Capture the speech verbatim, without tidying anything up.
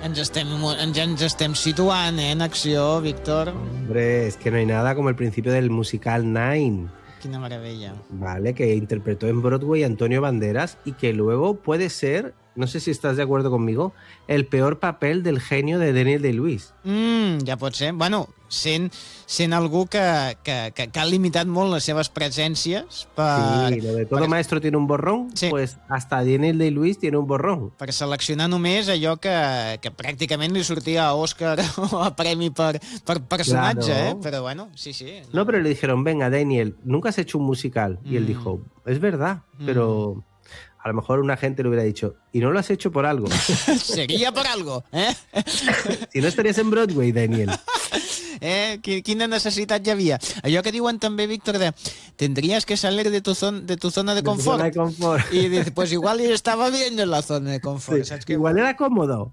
Ens estem, ens, ens estem situant, eh, en acció, Víctor. Hombre, es que no hay nada como el principio del musical Nine. Quina meravella. Vale, que interpretó en Broadway Antonio Banderas y que luego puede ser, no sé si estás de acuerdo conmigo, el peor papel del genio de Daniel Day-Lewis. Mm, ja pot ser. Bueno, sent, sent algú que, que, que, que ha limitat molt les seves presències per... Sí, lo de todo per, maestro tiene un borrón, sí. Pues hasta Daniel Day-Lewis tiene un borrón. Per seleccionar només allò que, que pràcticament li sortia a Òscar o a premi per, per personatge, Claro. eh? Però bueno, sí, sí. No, pero le dijeron, venga, Daniel, nunca has hecho un musical. Y él Mm. dijo, es verdad, pero a lo mejor una gente le hubiera dicho, y no lo has hecho por algo. Seria per algo, eh? Si no estarías en Broadway, Daniel. Eh? Quina necessitat hi havia? Allò que diuen també, Víctor, de tendrías que salir de tu, zon, de tu zona de confort. De zona de confort. Y dice, pues igual estaba bien en la zona de confort. Sí, ¿Sabes qué? igual era cómodo.